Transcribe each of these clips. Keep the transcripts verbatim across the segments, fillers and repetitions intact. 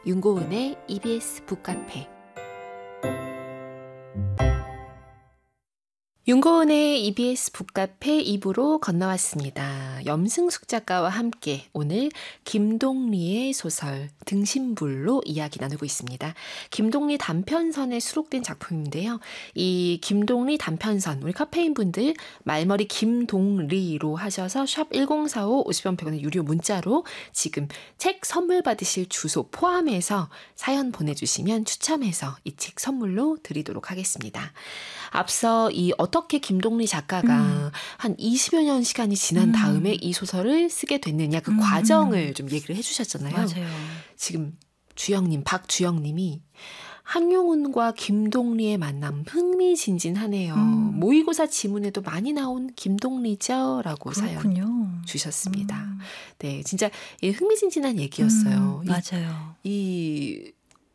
윤고은의 이비에스 북카페. 윤고은의 이비에스 북카페 이 부로 건너왔습니다. 염승숙 작가와 함께 오늘 김동리의 소설 등신불로 이야기 나누고 있습니다. 김동리 단편선에 수록된 작품인데요. 이 김동리 단편선, 우리 카페인 분들 말머리 김동리로 하셔서 샵 일공사오 오십 원 백 원의 유료 문자로 지금 책 선물 받으실 주소 포함해서 사연 보내주시면 추첨해서 이 책 선물로 드리도록 하겠습니다. 앞서 이 어떻게 김동리 작가가 음. 한 이십여 년 시간이 지난 다음에 음. 이 소설을 쓰게 됐느냐 그 음. 과정을 좀 얘기를 해주셨잖아요. 맞아요. 지금 주영님, 박주영님이 한용운과 김동리의 만남 흥미진진하네요. 음. 모의고사 지문에도 많이 나온 김동리죠? 라고 그렇군요. 사연 주셨습니다. 음. 네, 진짜 흥미진진한 얘기였어요. 음, 맞아요. 이, 이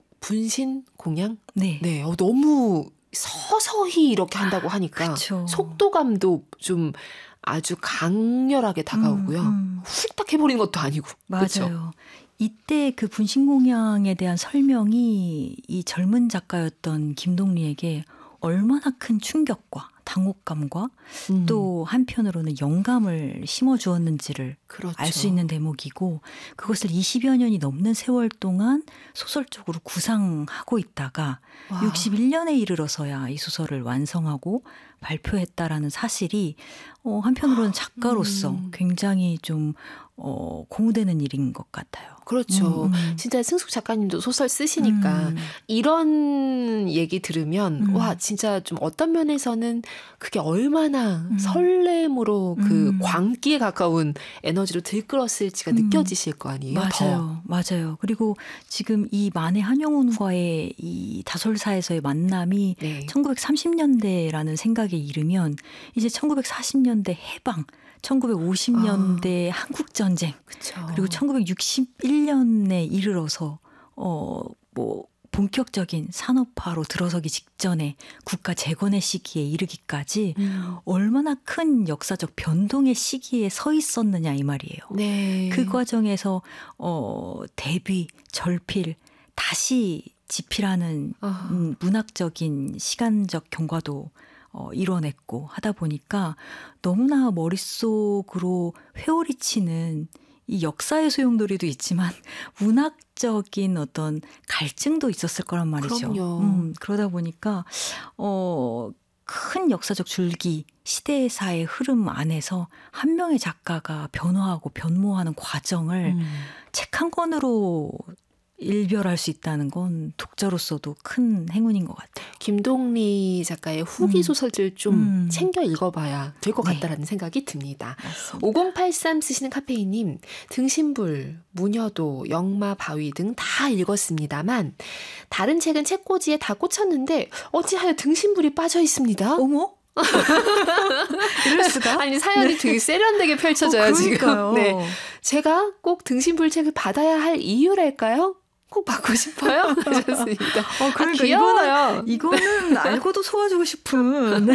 분신 공양? 네. 네, 어, 너무 서서히 이렇게 한다고 하니까 그쵸. 속도감도 좀 아주 강렬하게 다가오고요. 음, 음. 훌딱 해버리는 것도 아니고. 맞아요. 그쵸? 이때 그 분신공양에 대한 설명이 이 젊은 작가였던 김동리에게 얼마나 큰 충격과 당혹감과 음. 또 한편으로는 영감을 심어주었는지를 그렇죠. 알 수 있는 대목이고, 그것을 이십여 년이 넘는 세월 동안 소설적으로 구상하고 있다가 와. 육십일 년에 이르러서야 이 소설을 완성하고 발표했다라는 사실이 어, 한편으로는 작가로서 음. 굉장히 좀 어, 고무되는 일인 것 같아요. 그렇죠. 음, 음. 진짜 승숙 작가님도 소설 쓰시니까 음. 이런 얘기 들으면 음. 와 진짜 좀 어떤 면에서는 그게 얼마나 음. 설렘으로 그 음. 광기에 가까운 에너지로 들끓었을지가 음. 느껴지실 거 아니에요. 맞아요. 더. 맞아요. 그리고 지금 이 만해 한용운과의 이 다솔사에서의 만남이 네. 천구백삼십 년대라는 생각에 이르면 이제 천구백사십 년대 해방, 천구백오십 년대 아, 한국전쟁, 그쵸. 그리고 천구백육십일 년에 이르러서 어, 뭐 본격적인 산업화로 들어서기 직전에 국가 재건의 시기에 이르기까지 음. 얼마나 큰 역사적 변동의 시기에 서 있었느냐 이 말이에요. 네. 그 과정에서 어, 대비, 절필, 다시 집필하는 아. 음, 문학적인 시간적 경과도 어, 이뤄냈고 하다 보니까 너무나 머릿속으로 회오리치는 이 역사의 소용돌이도 있지만 문학적인 어떤 갈증도 있었을 거란 말이죠. 그럼요. 음, 그러다 보니까 어, 큰 역사적 줄기, 시대사의 흐름 안에서 한 명의 작가가 변화하고 변모하는 과정을 음. 책 한 권으로 일별할 수 있다는 건 독자로서도 큰 행운인 것 같아요. 김동리 작가의 후기 음. 소설들 좀 음. 챙겨 읽어봐야 될 것 같다라는 네. 생각이 듭니다. 맞습니다. 오공팔삼 쓰시는 카페인님, 등신불, 무녀도, 영마, 바위 등 다 읽었습니다만 다른 책은 책꽂이에 다 꽂혔는데 어찌하여 등신불이 빠져 있습니다. 어머? 이럴 수가? 아니 사연이 네. 되게 세련되게 펼쳐져요. 어, 지금. 네, 제가 꼭 등신불 책을 받아야 할 이유랄까요? 꼭 받고 싶어요? 하셨습니다. 어, 그러니까 아, 귀여워요. 이거는, 이거는 알고도 속아주고 싶은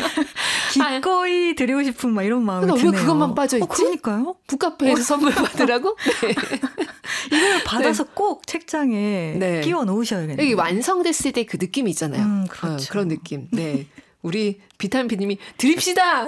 기꺼이 드리고 싶은 막 이런 마음이 그러니까 드네요. 왜 그것만 빠져있지? 어, 그러니까요. 북카페에서 어. 선물 받으라고? 네. 이걸 받아서 네. 꼭 책장에 네. 끼워 놓으셔야겠네요. 여기 완성됐을 때 그 느낌이 있잖아요. 음, 그렇죠. 어, 그런 느낌. 네. 우리 비타민 피님이 드립시다.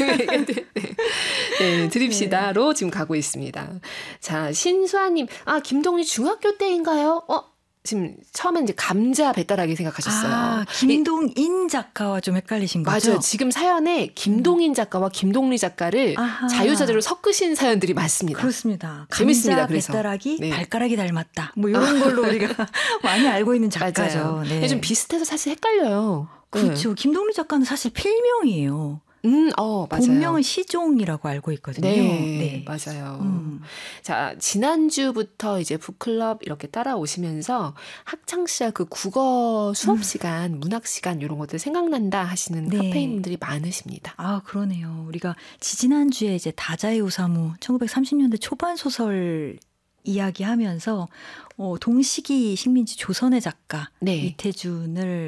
네, 드립시다로 지금 가고 있습니다. 자, 신수아님, 아 김동리 중학교 때인가요? 어, 지금 처음엔 이제 감자 배따라기 생각하셨어요. 아, 김동인 작가와 좀 헷갈리신 거죠? 맞아요. 지금 사연에 김동인 작가와 김동리 작가를 아하. 자유자재로 섞으신 사연들이 많습니다. 그렇습니다. 재밌습니다. 감자 그래서. 배따라기, 네. 발가락이 닮았다. 뭐 이런 걸로 우리가 많이 알고 있는 작가죠. 네. 좀 비슷해서 사실 헷갈려요. 그렇죠. 네. 김동리 작가는 사실 필명이에요. 음, 어, 맞아요. 본명은 시종이라고 알고 있거든요. 네, 네. 맞아요. 음. 자, 지난주부터 이제 북클럽 이렇게 따라오시면서 학창시절 그 국어 수업 시간, 음. 문학 시간 이런 것들 생각난다 하시는 네. 카페인분들이 많으십니다. 아, 그러네요. 우리가 지지난주에 이제 다자의 오사무 천구백삼십 년대 초반 소설 이야기하면서 어, 동시기 식민지 조선의 작가 네. 이태준을